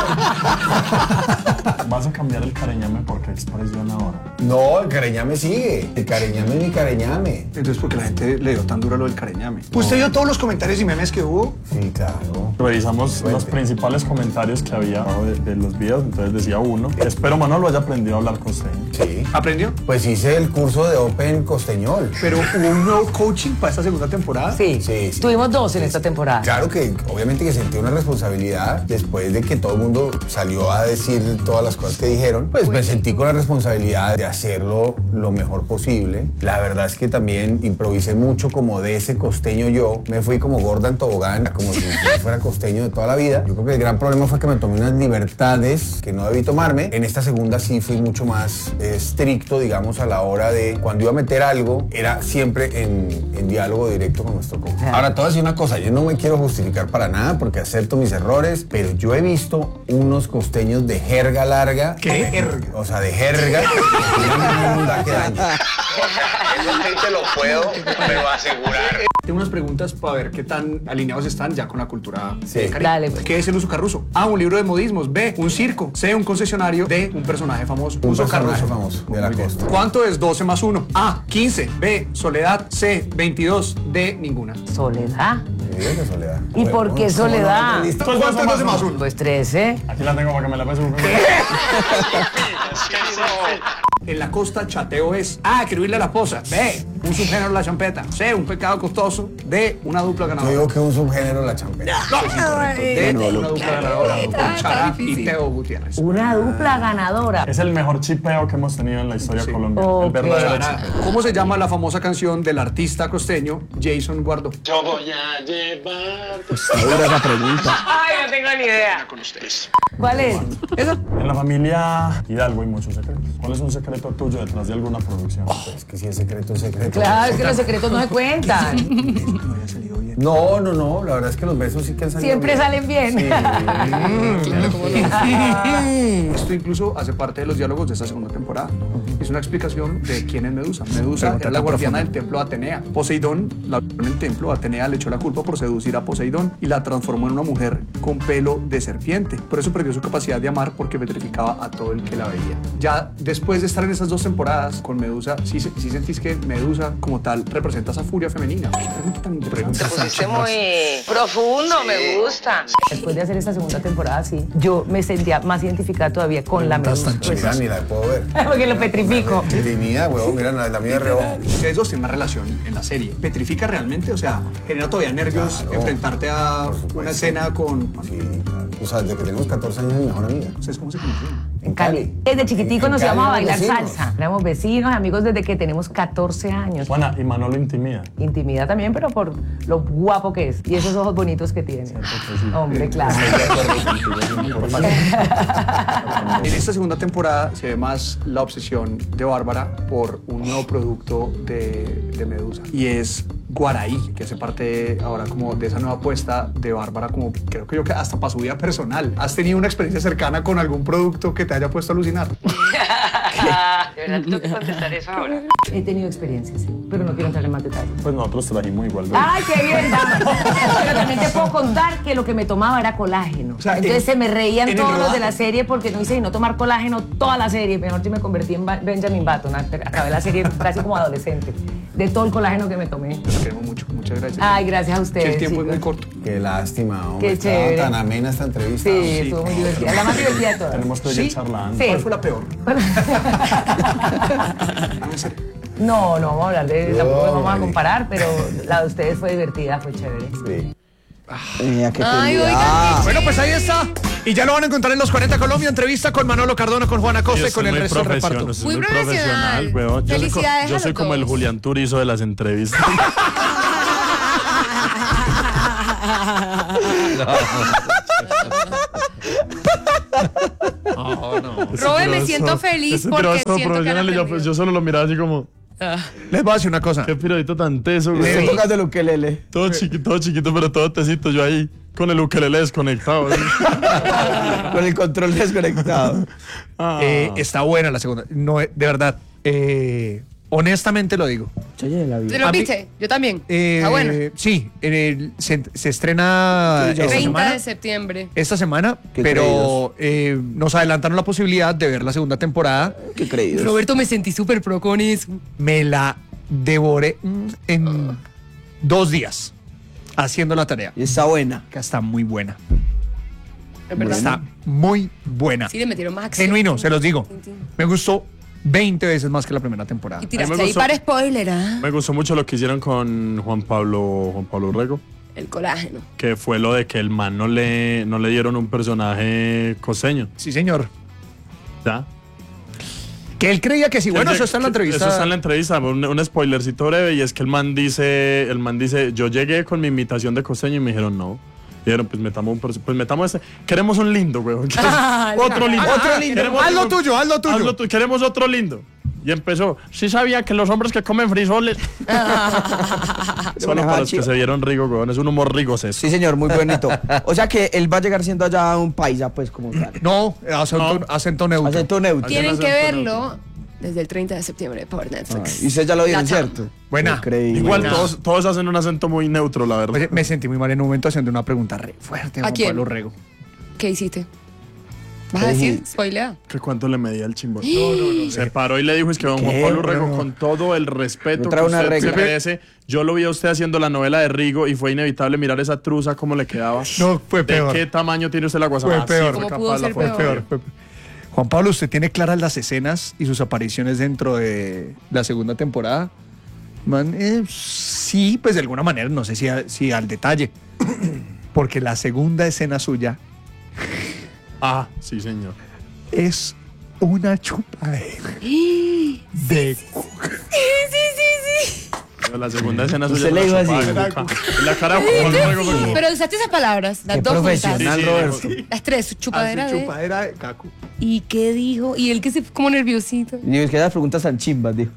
¿Vas a cambiar el Careñame porque expresión ahora?
No, el Careñame sigue. El Careñame es mi Careñame.
Entonces, ¿por qué la gente le dio tan duro lo del Careñame? ¿Usted vio todos los comentarios y memes que hubo?
Sí, claro.
Revisamos
Fuerte.
los principales comentarios que había abajo de, de los videos, entonces decía uno: espero Manolo haya aprendido a hablar costeño.
Sí.
¿Aprendió?
Pues hice el curso de Open Costeñol.
Pero hubo un nuevo coaching para esta segunda temporada.
Sí,
Sí, sí.
tuvimos dos en esta temporada.
Claro que obviamente que sentí una responsabilidad después de que todo el mundo salió a decir todas las cosas que dijeron, pues me sentí con la responsabilidad de hacerlo lo mejor posible. La verdad es que también improvisé mucho como de ese costeño yo. Me fui como gorda en tobogán, como si yo fuera costeño de toda la vida. Yo creo que el gran problema fue que me tomé unas libertades que no debí tomarme. En esta segunda sí fui mucho más eh, estricto, digamos, a la hora de cuando iba a meter algo, era siempre en, en diálogo directo con nuestro coach. Ahora, te voy a decir una cosa, yo no me quiero justificar para nada porque acepto mis errores, pero yo he visto unos costeños de jerga larga.
¿Qué jerga?
O sea, de jerga. No da que daño.
Eso sí te lo puedo, pero asegurar.
Tengo unas preguntas para ver qué tan alineados están ya con la cultura.
Sí.
de Cari.
Dale, pues.
¿Qué es el uso carruso? A, un libro de modismos. B, un circo. C, un concesionario. D, un personaje famoso.
Un
Uso
personaje
carruso.
famoso de la
Muy bien.
costa.
¿Cuánto es doce más uno? A, quince. B, soledad. C, veintidós. D, ninguna.
Soledad.
Mi vida de soledad.
¿Y por qué
¿cómo no
soledad?
aprendiste?
¿Cuánto es doce más uno?
Pues trece.
Aquí la tengo para que me la pese.
En la costa, chateo es A, escribirle a la esposa. B, un subgénero de la champeta. C, un pecado costoso. D, una dupla
Yo
ganadora.
digo que un subgénero de la champeta.
No, es incorrecto. D, una dupla ganadora con Chara y Teo Gutiérrez.
Una dupla ganadora.
Es el mejor chipeo que hemos tenido en la historia colombiana.
Ok.
El verdadero
Chara,
chipeo.
¿cómo se llama la famosa canción del artista costeño Jason Guardó?
Yo voy a llevar
Está dura esa pregunta.
Ay, no tengo ni idea.
con ustedes.
¿Cuál es?
En la familia Hidalgo hay muchos secretos. ¿Cuál es un secreto tuyo detrás de alguna producción?
Es que si es secreto, es secreto.
Claro, es que los secretos no se cuentan.
No, no, no. La verdad es que los besos sí que han salido
Siempre
bien.
salen bien.
Sí.
Claro, cómo no. Esto incluso hace parte de los diálogos de esta segunda temporada. Es una explicación de quién es Medusa. Medusa era la guardiana del templo de Atenea. Poseidón la vio en el templo. Atenea le echó la culpa por seducir a Poseidón y la transformó en una mujer con pelo de serpiente. Por eso perdió su capacidad de amar, porque petrificaba a todo el que la veía. Ya después de estar en esas dos temporadas con Medusa, sí, sí sentís que Medusa como tal representa esa furia femenina. Realmente tan interesante.
Pusiste muy profundo, me gusta. Después de hacer esta segunda temporada, sí, yo me sentía más identificada todavía con la Medusa. Pues,
Mira, ni la puedo ver.
porque lo petrifico.
Divinidad, huevón. Mira, la, la mía de reojo.
Ustedes dos tienen una relación en la serie. ¿Petrifica realmente? O sea, ¿genera todavía nervios
Claro,
enfrentarte a
por supuesto.
una escena con...
Sí, claro. O sea, desde que tenemos catorce años, mi mejor amiga.
¿Ustedes cómo se conocieron?
En
Cali. Desde chiquiticos
En
nos
Cali
íbamos a
éramos
bailar
vecinos.
salsa. Éramos vecinos, amigos desde que tenemos catorce años.
Juana, y Manolo intimida.
Intimida también, pero por lo guapo que es. Y esos ojos bonitos que tiene. Hombre, claro.
En esta segunda temporada se ve más la obsesión de Bárbara por un nuevo producto de, de Medusa. Y es Guaraí, que hace parte ahora como de esa nueva apuesta de Bárbara, como creo que yo que hasta para su vida personal. ¿Has tenido una experiencia cercana con algún producto que te haya puesto a alucinar?
verdad tengo que contestar eso ahora. He tenido experiencias, sí, pero no quiero entrar en más detalles.
Pues nosotros trajimos igual. ¿Verdad?
¡Ay, qué bien, dama! Pero también te puedo contar que lo que me tomaba era colágeno.
sea,
Entonces
en-
se me reían
en el
todos los de
rodaje.
la serie porque no hice no tomar colágeno toda la serie. Mejor si me convertí en Ba- Benjamin Button. Acabé la serie casi como adolescente. De todo el colágeno que me tomé.
Los queremos mucho, muchas gracias.
Ay, gracias a
Que
ustedes.
el tiempo es
chicos.
muy corto.
Qué lástima, hombre.
Qué
Estaba
chévere.
tan amena esta entrevista.
Sí, estuvo muy divertida. La más divertida de todas.
Tenemos que
¿Sí?
ir charlando.
Sí.
¿Cuál fue la peor?
No, no vamos a hablar de. Tampoco
No,
vamos a
marica.
comparar, pero la de ustedes fue divertida, fue chévere.
Sí.
Mira, qué
Ay,
felicidad.
oigan,
Bueno, pues ahí está. Y ya lo van a encontrar en los cuarenta Colombia. Entrevista con Manolo Cardona, con Juana Costa y
Eso
con
es
el
muy
resto del
profesional,
reparto.
eso es
Muy
muy
profesional.
profesional, weón. Yo soy, co-
Felicidades
yo
a
soy
los
como el
dos.
Julián Turizo de las entrevistas.
Robe, me siento feliz
Ese
porque
trabajo es todo
siento que han
profesional y yo,
aprendido.
pues, yo solo lo miraba así como,
Les voy a decir una cosa.
qué pirodito tan teso, güey.
Estoy tocando el ukelele.
Todo chiquito, todo chiquito, pero todo tesito. Yo ahí con el ukelele desconectado. ¿sí?
Con el control desconectado.
Ah.
Eh, está buena la segunda. No, eh, de verdad. eh, honestamente lo digo.
Oye, la
¿Te
vida.
lo
a mí-
viste? Yo también.
Eh,
Está bueno.
Sí, en el- se, se estrena
Sí, yo-
esta
treinta
semana.
de septiembre.
Esta semana,
Qué
pero eh, nos adelantaron la posibilidad de ver la segunda temporada.
Qué creídos.
Roberto, me sentí súper pro con eso.
Me la devoré mm, en dos días haciendo la tarea.
Y está buena.
Que está muy buena.
Es verdad.
Está muy buena.
Sí, le metieron más acción.
Genuino, se los digo.
Tin, tin.
Me gustó veinte veces más que la primera temporada.
Y tiraste
A mí me
ahí
gustó.
para spoiler, ¿ah?
Me gustó mucho lo que hicieron con Juan Pablo, Juan Pablo Rego,
El colágeno.
que fue lo de que el man no le, no le dieron un personaje costeño.
Sí, señor.
¿Ya?
Que él creía que sí. Bueno,
Él-
eso está en la entrevista.
Eso está en la entrevista, un, un spoilercito breve, y es que el man dice, el man dice, yo llegué con mi imitación de costeño y me dijeron no. Y dijeron, pues metamos un perso- pues metamos este. Queremos un lindo, weón. Otro lindo.
Otro lindo.
Queremos
Haz lo
otro-
tuyo, haz lo tuyo.
haz lo tu- Queremos otro lindo. Y empezó, sí sabía que los hombres que comen frijoles. Solo para los que se vieron rico, weón. Es un humor rigoso eso.
Sí, señor, muy bonito. O sea que él va a llegar siendo allá un paisa, pues, como tal.
No, acento,
No.
acento neutro.
Acento neutro.
Tiene-
Tienen que
acento
verlo desde el treinta de septiembre por Netflix.
Y ustedes ya lo vieron,
La Chamba.
¿cierto?
Buena.
Increíble.
Igual
Buena.
todos, todos hacen un acento muy neutro, la verdad.
Oye, me sentí muy mal en un momento haciendo una pregunta re fuerte a
¿A
Juan
quién?
Pablo Rego.
¿Qué hiciste? ¿Vas a
¿Qué
decir?
dije?
Spoilea.
¿Que cuánto le medía el chimbón? No, no, no. Se paró y le dijo, es que don Juan
¿Qué?
Pablo Rego,
No.
con todo el respeto
Me
que
trae una
usted se
regla.
merece, yo lo vi a usted haciendo la novela de Rigo y fue inevitable mirar esa truza cómo le quedaba.
No, fue
¿De
peor.
qué tamaño tiene usted la guasama?
Fue peor.
Así
¿Cómo
capaz
pudo
la
ser
fue
peor?
Peor, fue peor. Juan Pablo, ¿usted tiene claras las escenas y sus apariciones dentro de la segunda temporada? Man, eh, sí, pues de alguna manera, no sé si, a- si al detalle. Porque la segunda escena suya
Ah, sí, señor.
es una chupadera de cuca.
Pero la segunda escena
Usted
suya es
le dijo
la
así.
chupada de cuca. La cara de Juan Pablo Rego fue como-
Pero usaste esas palabras, las
Qué
dos juntas.
profesional,
Sí, sí,
Roberto.
Las tres, chupadera
Hace
de...
chupadera de cacu.
¿Y qué dijo? Y él que se fue como nerviosito.
Y es que las preguntas tan chimbas, dijo.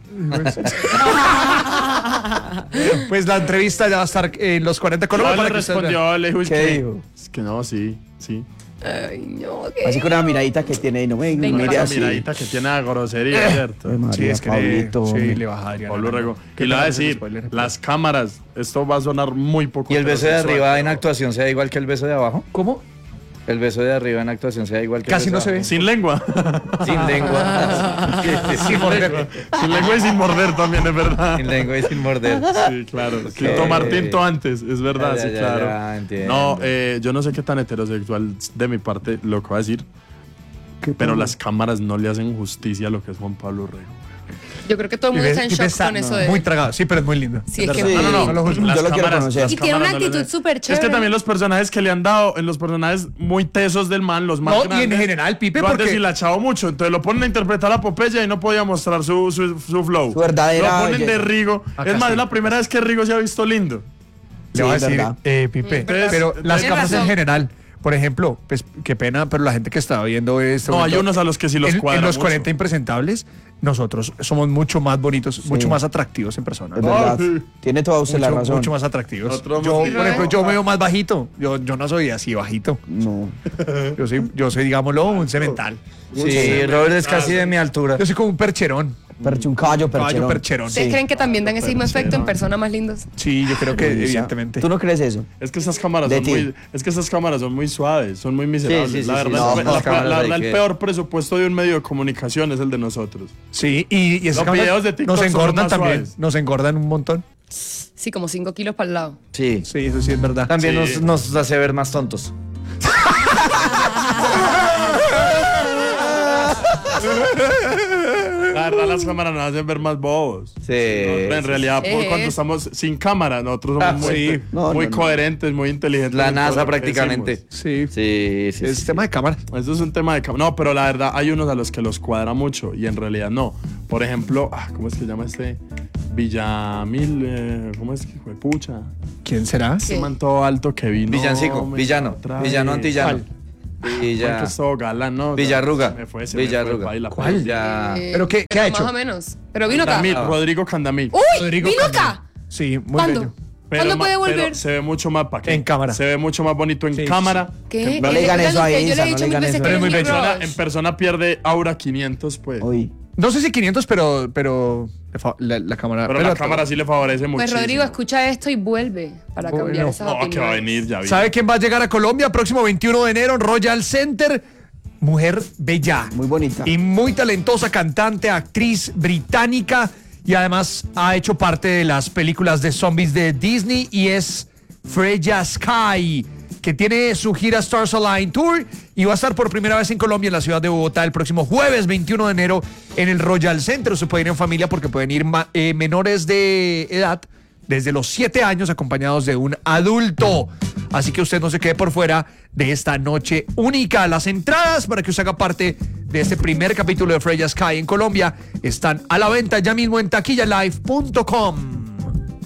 Pues la entrevista ya va a estar en los cuarenta Colombia.
No, le
para que ustedes vean.
respondió, le dijo, es
¿Qué
que,
dijo?
es que no, sí, sí.
Ay, no, ¿qué?
Así con una miradita que tiene y no me
Venga,
no mire
pasa,
así.
Miradita que tiene a grosería, ¿cierto?
Ay, María,
Sí, es que le,
Pablito,
sí,
hombre.
le baja a Adriana.
Pablo
No,
Rego.
no. ¿Qué
Y le va a
tal ese
decir,
spoiler?
las cámaras, esto va a sonar muy poco.
¿Y el beso de
heterosexual,
arriba en
pero
actuación sea igual que el beso de abajo?
¿Cómo?
El beso de arriba en actuación sea igual que
Casi
el
no
beso
se
de
ve.
Sin lengua.
abajo? Sin lengua.
Sin morder.
Sin lengua y sin morder también, es verdad.
Sin lengua y sin morder.
Sí, claro. Sin tomar tinto antes, es verdad,
Ya,
sí,
ya,
claro.
ya, entiendo.
No, eh, yo no sé qué tan heterosexual de mi parte lo que va a decir, pero las cámaras no le hacen justicia a lo que es Juan Pablo Rego.
Yo creo que todo el mundo está en
Y
shock
pesa-
con eso
no,
de...
Muy tragado, sí, pero es muy lindo.
Sí, es que...
Sí.
No, no, no.
No lo juzgo.
Las
Yo lo quiero
cámaras-
conocer.
las
Y tiene
cámaras
una
no le
actitud
hacen-
súper
Es que
chévere.
también los personajes que le han dado, en los personajes muy tesos del man, los más
No, y en
grandes,
general, Pipe,
lo han
porque-
deshilachado mucho. Entonces lo ponen a interpretar a Popeye y no podía mostrar su, su, su flow.
Su verdadera
Lo ponen de
belleza.
Rigo.
Acá
es más,
sí.
es la primera vez que Rigo se ha visto lindo.
Le voy a
es
decir,
verdad.
eh, Pipe,
Entonces,
pero las
tienes
cámaras en
razón.
general, por ejemplo, pues qué pena, pero la gente que estaba viendo esto.
No, hay unos a los que sí los
en,
cuadra
en los
mucho.
cuarenta impresentables, nosotros somos mucho más bonitos, mucho más atractivos en persona.
Es verdad.
sí.
Tiene toda usted la
Mucho,
razón.
mucho más atractivos.
Nosotros
Yo,
hemos-
por ejemplo, yo me veo más bajito. Yo, yo no soy así bajito.
No.
Yo soy, yo soy, digámoslo, un cemental.
Sí, Robert es casi de mi altura.
Yo soy como un percherón.
Perche, un caballo percherón.
Caballo percherón.
¿Ustedes
Sí.
creen que también dan ese mismo
Percherón.
efecto en personas más lindas?
Sí, yo creo que
Uy,
evidentemente.
¿Tú no crees eso?
Es que esas cámaras
De
son
ti.
muy, es que esas cámaras son muy suaves, son muy miserables.
Sí, sí, sí,
la
sí,
verdad,
sí,
la-
no,
la-
las cámaras
la
hay
verdad, el
que-
peor presupuesto de un medio de comunicación es el de nosotros.
Sí, y, y esas
Los
cámaras
videos de TikTok
nos
son
engordan
más
también.
suaves.
Nos engordan un montón.
Sí, como cinco kilos para el lado.
Sí.
Sí, eso sí es verdad.
También
Sí.
nos, nos hace ver más tontos.
La verdad, las cámaras nos hacen ver más bobos.
Sí.
Nosotros, en
sí,
realidad, por
Eh.
cuando estamos sin cámara, nosotros somos
Ah,
muy,
sí.
No,
muy
no, no.
coherentes, muy inteligentes.
La
en todo
NASA
lo que
prácticamente.
decimos.
Sí.
Sí, sí.
Es
sí.
tema de cámara.
Eso es un tema de cámara. No, pero la verdad, hay unos a los que los cuadra mucho y en realidad no. Por ejemplo, ah, ¿cómo es que se llama este? Villamil, eh, ¿cómo es que fue? Pucha.
¿Quién será?
Ese man todo alto que vino.
Villancico,
me
villano,
otra
villano
vez.
antillano.
¿Cuál?
Villa,
Man, que es todo galán, ¿no?
Villarruga.
Se me fue, se me fue,
Villarruga.
baila,
¿Cuál?
pues.
Ya.
Eh,
¿Pero qué- qué ha hecho?
Más o menos. Pero vino acá.
Candamil, Rodrigo Candamil.
¡Uy!
Rodrigo
¡Vino
Candamil.
acá!
Sí, muy
¿Cuándo?
bello.
Pero
¿Cuándo
ma-
puede
pero
volver?
se ve mucho más ¿pa' qué?
En cámara.
Se ve mucho más bonito en
Sí, sí,
cámara.
¿Qué?
No le
Eh,
digan
oigan
eso a
lo que yo le
Isa,
he
no
dicho
le
mil
digan
veces
eso.
que
Pero es muy
Nick
bello.
Persona-
Ross.
en persona pierde aura quinientos, pues.
Uy.
No sé si quinientos, pero, pero le fa- la, la cámara.
Pero
pero
la
a
cámara
todo.
sí le favorece mucho.
Pues Rodrigo, escucha esto y vuelve para
Bueno.
cambiar esas
No,
opiniones.
que va a venir, ya vi.
¿Sabe quién va a llegar a Colombia próximo veintiuno de enero en Royal Center? Mujer bella.
Muy bonita.
Y muy talentosa cantante, actriz británica y además ha hecho parte de las películas de zombies de Disney y es Freya Sky, que tiene su gira Stars Align Tour y va a estar por primera vez en Colombia, en la ciudad de Bogotá, el próximo jueves veintiuno de enero en el Royal Center. Se pueden ir en familia porque pueden ir ma- eh, menores de edad desde los siete años acompañados de un adulto. Así que usted no se quede por fuera de esta noche única. Las entradas para que usted haga parte de este primer capítulo de Freya Sky en Colombia están a la venta ya mismo en taquilla live punto com.